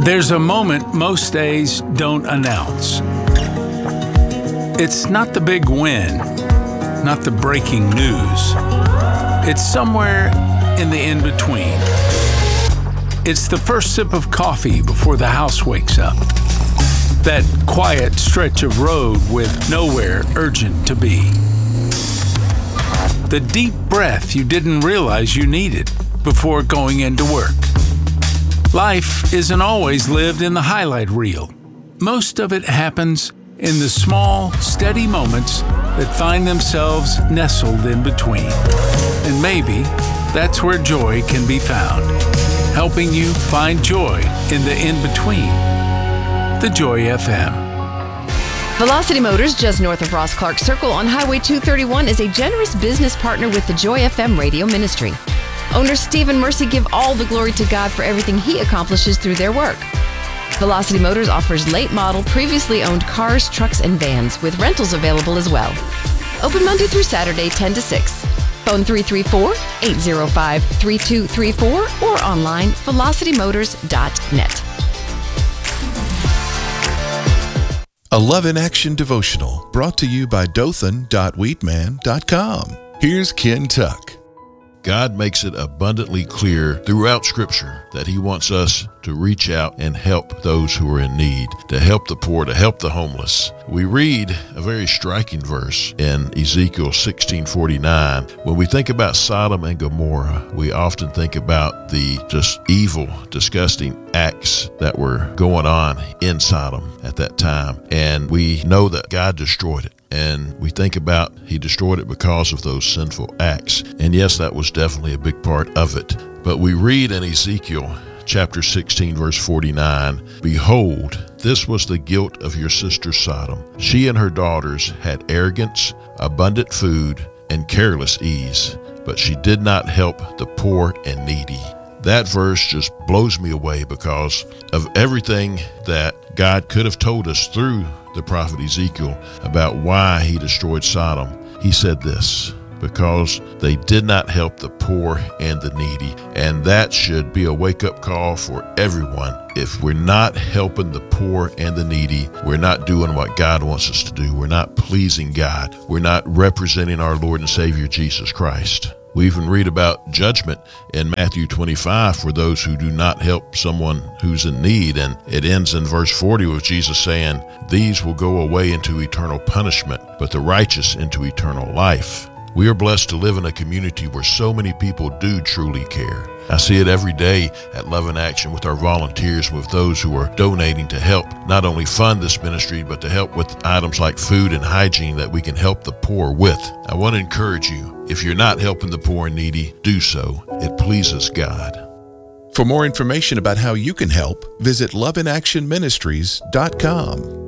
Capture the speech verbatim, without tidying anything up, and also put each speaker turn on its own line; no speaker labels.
There's a moment most days don't announce. It's not the big win, not the breaking news. It's somewhere in the in-between. It's the first sip of coffee before the house wakes up. That quiet stretch of road with nowhere urgent to be. The deep breath you didn't realize you needed before going into work. Life isn't always lived in the highlight reel. Most of it happens in the small, steady moments that find themselves nestled in between. And maybe that's where joy can be found, helping you find joy in the in-between. The Joy F M.
Velocity Motors, just north of Ross Clark Circle on Highway two thirty-one, is a generous business partner with the Joy F M radio ministry. Owners Steve and Mercy give all the glory to God for everything He accomplishes through their work. Velocity Motors offers late model, previously owned cars, trucks, and vans, with rentals available as well. Open Monday through Saturday, ten to six. Phone three three four, eight zero five, three two three four or online, velocity motors dot net.
A Love in Action devotional brought to you by dothan dot wheatman dot com. Here's Ken Tuck.
God makes it abundantly clear throughout Scripture that He wants us to reach out and help those who are in need, to help the poor, to help the homeless. We read a very striking verse in Ezekiel sixteen forty-nine. When we think about Sodom and Gomorrah, we often think about the just evil, disgusting acts that were going on in Sodom at that time. And we know that God destroyed it. And we think about He destroyed it because of those sinful acts. And yes, that was definitely a big part of it. But we read in Ezekiel chapter sixteen, verse forty-nine, "Behold, this was the guilt of your sister Sodom. She and her daughters had arrogance, abundant food, and careless ease, but she did not help the poor and needy." That verse just blows me away because of everything that God could have told us through the prophet Ezekiel about why He destroyed Sodom. He said this: because they did not help the poor and the needy. And that should be a wake-up call for everyone. If we're not helping the poor and the needy, we're not doing what God wants us to do. We're not pleasing God. We're not representing our Lord and Savior Jesus Christ. We even read about judgment in Matthew twenty-five for those who do not help someone who's in need. And it ends in verse forty with Jesus saying, "These will go away into eternal punishment, but the righteous into eternal life." We are blessed to live in a community where so many people do truly care. I see it every day at Love in Action with our volunteers, with those who are donating to help not only fund this ministry, but to help with items like food and hygiene that we can help the poor with. I want to encourage you, if you're not helping the poor and needy, do so. It pleases God.
For more information about how you can help, visit love in action ministries dot com.